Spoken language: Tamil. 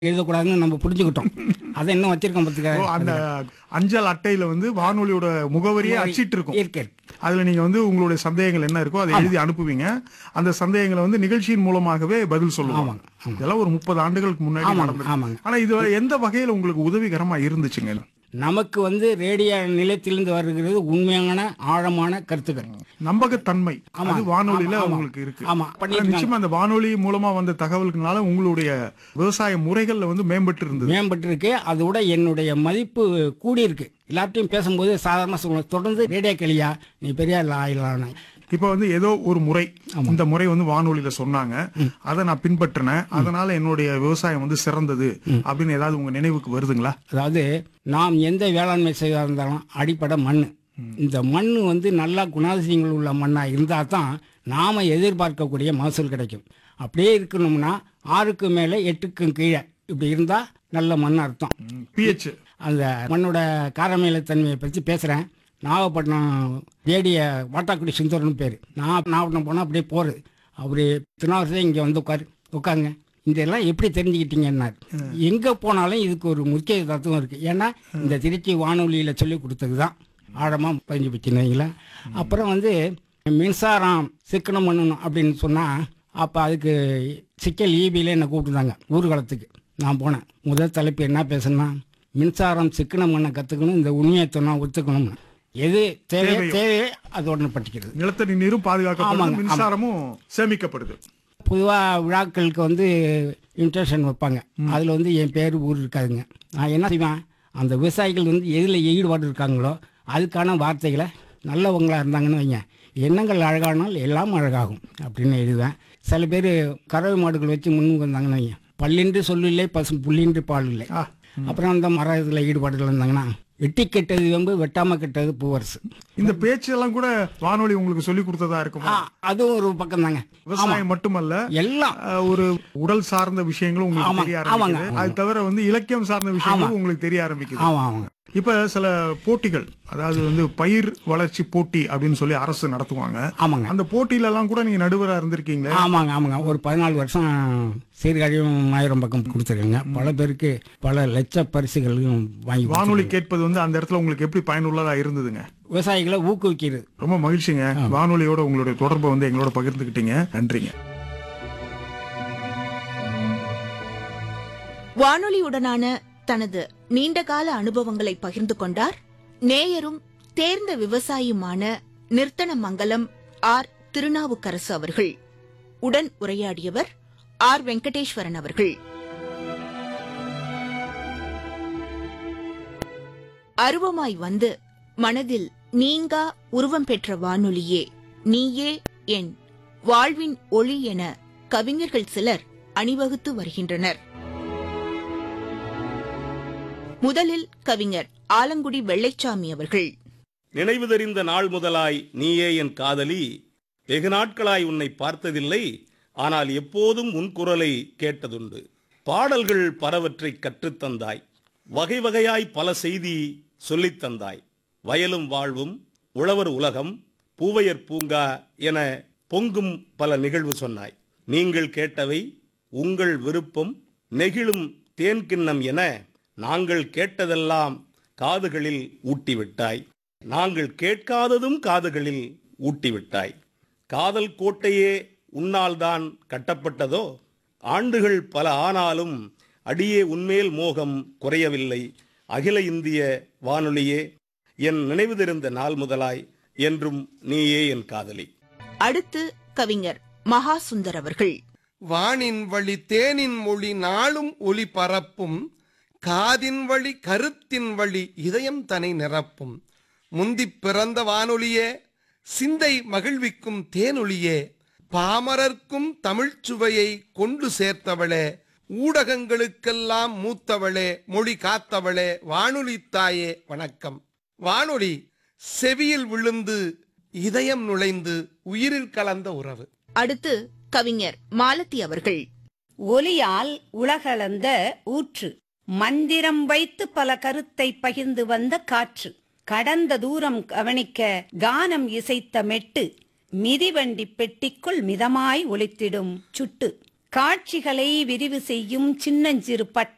எழுதக்கூடாதுன்னு நம்ம புரிஞ்சுக்கிட்டோம். அதை இன்னும் வச்சிருக்கோம் ஓ, பார்த்துக்க. அந்த அஞ்சல் அட்டையில வந்து வானொலியோட முகவரியே அச்சிட்டு இருக்கும். இருக்கு. அதுல நீங்க வந்து உங்களுடைய சந்தேகங்கள் என்ன இருக்கோ அதை எழுதி அனுப்புவீங்க. அந்த சந்தேகங்களை வந்து நிகழ்ச்சியின் மூலமாகவே பதில் சொல்லுவாங்க. ஆமாங்க, ஆமாங்க. இதெல்லாம் ஒரு 30 ஆண்டுகளுக்கு முன்னாடி ஆமாங்க, நடந்தது. ஆமாங்க. ஆனா இது எந்த வகையில உங்களுக்கு உதவிகரமா இருந்துச்சுங்க? நமக்கு வந்து ரேடியோ நிலையத்திலிருந்து வருகிறது உண்மையான ஆழமான கருத்துக்கள். நம்பகத்தன்மை ஆமா, அது வானொலியில ஆமா, ஆமா. உங்களுக்கு இருக்கு. ஆமா, ஆனா பண்ணிருக்காங்க. நிச்சயமா அந்த வானொலி மூலமா வந்த தகவல்களால உங்களுடைய விவசாய முறைகள்ல வந்து மேம்பட்டு இருந்தது. மேம்பட்டிருக்கு. அதோட என்னுடைய மதிப்பு கூடி இருக்கு. எல்லார்ட்டையும் பேசும்போது சாதாரண சொல்லுவேன், தொடர்ந்து ரேடியோ கேளியா, நீ பெரிய ஆயிடலாம். இப்ப வந்து ஏதோ ஒரு முறை, இந்த முறை வந்து வானொலியில சொன்னாங்க, அதை நான் பின்பற்றினேன், அதனால என்னுடைய விவசாயம் வந்து சிறந்தது அப்படின்னு ஏதாவது உங்க நினைவுக்கு வருதுங்களா? அதாவது நாம் எந்த வேளாண்மை செய்வதாக இருந்தாலும் அடிப்படை மண். இந்த மண் வந்து நல்லா குணாதிசயங்கள் உள்ள மண்ணாக இருந்தால் தான் நாம் எதிர்பார்க்கக்கூடிய மகசூல் கிடைக்கும். அப்படியே இருக்கணும்னா 6க்கு மேலே 8க்கும் கீழே இப்படி இருந்தால் நல்ல மண் அர்த்தம். pH அந்த மண்ணோட காரமேலத்தன்மையை பற்றி பேசுகிறேன். நாகப்பட்டினம் ரேடிய வாட்டாக்குடி சுந்தரன்னு பேர். நான் நாகப்பட்டினம் போனால் அப்படியே போகிறது. அவர் திருநாவரசே இங்கே வந்து உட்காருங்க. இதெல்லாம் எப்படி தெரிஞ்சுக்கிட்டீங்கன்னாரு. எங்கே போனாலும் இதுக்கு ஒரு முக்கிய தத்துவம் இருக்குது. ஏன்னா இந்த திருச்சி வானொலியில் சொல்லி கொடுத்தது தான் ஆழமாக பதிஞ்சு வச்சுருந்தீங்களா. அப்புறம் வந்து மின்சாரம் சிக்கனம் பண்ணணும் அப்படின்னு சொன்னால், அப்போ அதுக்கு சிக்கல் ஈபியில் என்னை கூப்பிட்டுருந்தாங்க ஊர்வலத்துக்கு. நான் போனேன். முதல் தலைப்பு என்ன பேசுனா, மின்சாரம் சிக்கனம் பண்ண கற்றுக்கணும், இந்த உண்மையை சொன்னா ஒத்துக்கணும். எது தேவையோ அதோட பட்டிக்கிறது. நிலத்தடி நீரும் பாதுகாக்கப்படுது, ஆமாங்க, மின்சாரமும் சேமிக்கப்படுது. பொதுவாக விழாக்களுக்கு வந்து இன்விடேஷன் வைப்பாங்க. அதில் வந்து என் பேர் ஊர் இருக்காதுங்க. நான் என்ன செய்வேன், அந்த விவசாயிகள் வந்து எதில் ஈடுபாடு இருக்காங்களோ அதுக்கான வார்த்தைகளை நல்லவங்களாக இருந்தாங்கன்னு வைங்க, எண்ணங்கள் அழகானால் எல்லாம் அழகாகும் அப்படின்னு எழுதுவேன். சில பேர் கறவை மாடுகள் வச்சு முன்னுக்கு வந்தாங்கன்னு வைங்க, பல்லின்றி சொல்லில்லை பசு புள்ளின்றி பால் இல்லை. அப்புறம் அந்த மரத்தில் ஈடுபாடுகள் இருந்தாங்கன்னா, வெட்டி கெட்டது வெம்பு வெட்டாம கெட்டது பூவரசு. இந்த பேச்செல்லாம் கூட வானொலி உங்களுக்கு சொல்லி கொடுத்ததா இருக்குமா? அதுவும் ஒரு பக்கம் தாங்க. விவசாயம் மட்டுமல்ல, எல்லாம் ஒரு உடல் சார்ந்த விஷயங்களும் உங்களுக்கு தெரிய ஆரம்பிக்குது. அது தவிர வந்து இலக்கியம் சார்ந்த விஷயங்களும் உங்களுக்கு தெரிய ஆரம்பிக்குது. ஆமாங்க. இப்ப சில போட்டிகள், அதாவது வந்து பயிர் வளர்ச்சி போட்டி அப்படின்னு சொல்லி அரசு நடத்துவாங்க. ஆமாங்க, அந்த போட்டியில எல்லாம் கூட நீங்க நடுவரா இருந்திருக்கீங்களே? ஆமாங்க. ஒரு 14 வருஷம் சீர்காழியும் 1000 பக்கம் கொடுத்துருக்கீங்க. பல பேருக்கு பல லட்ச பரிசுகளையும் வாங்கி. வானொலி கேட்பது வந்து அந்த இடத்துல உங்களுக்கு எப்படி பயனுள்ளதா இருந்ததுங்க? விவசாயிகளை ஊக்குவிக்கிறது. ரொம்ப மகிழ்ச்சிங்க. வானொலியோட உங்களுடைய தொடர்பை வந்து எங்களோட பகிர்ந்துக்கிட்டீங்க. நன்றிங்க. வானொலியுடனான தனது நீண்டகால அனுபவங்களை பகிர்ந்து கொண்டார் நேயரும் தேர்ந்த விவசாயியுமான நிர்த்தனமங்கலம் ஆர். திருநாவுக்கரசு அவர்கள். உடன் உரையாடியவர் ஆர். வெங்கடேஸ்வரன் அவர்கள். அருவமாய் வந்து மனதில் நீங்கா உருவம் பெற்ற வானொலியே, நீயே என் வாழ்வின் ஒளி என கவிஞர்கள் சிலர் அணிவகுத்து வருகின்றனர். முதலில் கவிஞர் ஆலங்குடி வெள்ளைச்சாமி அவர்கள். நினைவு தெரிந்த நாள் முதலாய் நீயே என் காதலி, வெகு நாட்களாய் உன்னை பார்த்ததில்லை, ஆனால் எப்போதும் உன் குரலை கேட்டதுண்டு. பாடல்கள் பலவற்றை கற்றுத்தந்தாய், வகை வகையாய் பல செய்தி சொல்லித் தந்தாய். வயலும் வாழ்வும், உழவர் உலகம், பூவையர் பூங்கா என பொங்கும் பல நிகழ்வு சொன்னாய். நீங்கள் கேட்டவை, உங்கள் விருப்பம், நெகிழும் தேன்கிண்ணம் என நாங்கள் கேட்டதெல்லாம் காதுகளில் ஊட்டிவிட்டாய். நாங்கள் கேட்காததும் காதுகளில் ஊட்டிவிட்டாய். காதல் கோட்டையே உன்னால்தான் கட்டப்பட்டதோ? ஆண்டுகள் பல ஆனாலும் அடியே உன்மேல் மோகம் குறையவில்லை. அகில இந்திய வானொலியே, என் நினைவு தெரிந்த நாள் முதலாய் என்றும் நீயே என் காதலி. அடுத்து கவிஞர் மகா சுந்தர் அவர்கள். வானின் வழி தேனின் மொழி நாளும் ஒளி பரப்பும், காதின் வழி கருத்தின் வழி இதயம் தனை நிரப்பும். முந்திப் பிறந்த வானொலியே, சிந்தை மகிழ்விக்கும் தேனொலியே, பாமரர்க்கும் தமிழ்ச்சுவையை கொண்டு சேர்த்தவளே, ஊடகங்களுக்கெல்லாம் மூத்தவளே, மொழி காத்தவளே, வானொலி தாயே வணக்கம். வானொலி செவியில் விழுந்து இதயம் நுழைந்து உயிரில் கலந்த உறவு. அடுத்து கவிஞர் மாலதி அவர்கள். ஒலியால் உலகளந்த ஊற்று, மந்திரம் வைத்து பல கருத்தை பகிர்ந்து வந்த காற்று, கடந்த தூரம் கவனிக்க கானம் இசைத்த மெட்டு, மிதிவண்டி பெட்டிக்குள் மிதமாய் ஒலித்திடும் சுட்டு, காட்சிகளை விரிவு செய்யும் சின்னஞ்சிறு பட்டு,